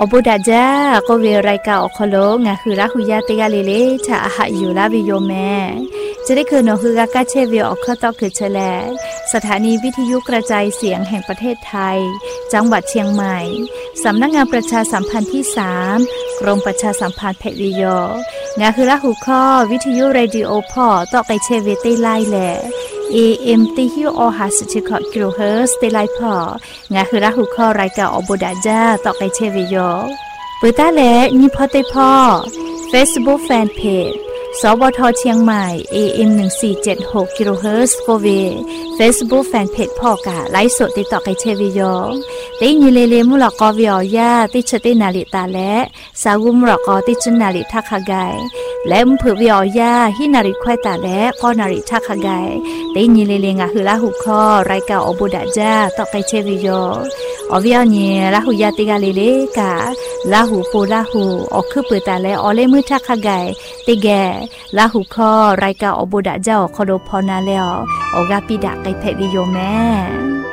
บุดาจ้าก็เวรายกาอคโลงาคือละหุยาเตกาเลเลชาอาหะอยู่ลาวิโยแม่จะได้คือนอคือกากาเชเวออกข้อตอกคือเชลสถานีวิทยุกระจายเสียงแห่งประเทศไทยจังหวัดเชียงใหม่สำนักงานประชาสัมพันธ์ที่3กรมประชาสัมพันธ์เพวิโยงาคือละหุข้อวิทยุเรดิโอพอตอกไกเชเวเตไลแหละ AM ติฮิวอหาสชิคอกิโลเฮิรตซ์เตไลพองาคือละหุข้อรายการอบุดาจ้าตอกไกเชเวโยเปิดตาและนี่พอเตพอ Facebook Fanpage สวทเชียงใหม่ AM 1476กิโลเฮิรตซ์โกเว Facebook Fanpage พ่อกะไลฟ์สดติดต่อไกเชวิโยได้ยินเลมุลกอวิอยาติชตินาลิตาและสาวุมลกอติชนาลิทักขะไกและมผือวิอยาฮินาริควายตาและก็นาริทักขะไกได้ยินเลงะหือละหุคอรายการอบุดาจ้าต่อไกเชวิโยอวิยานีละหุยาติกาเลกะละหุปูละหุออกคือเปิดตาและอเลมือทักขะไกติแกละหุคอรายการอบุดาจ้าคอโดพอนาแล้วออกาปิดะไกเพวิโยแม่